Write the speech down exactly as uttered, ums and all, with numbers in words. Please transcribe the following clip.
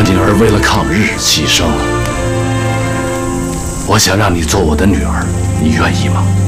我女儿为了抗日牺牲了，我想让你做我的女儿，你愿意吗？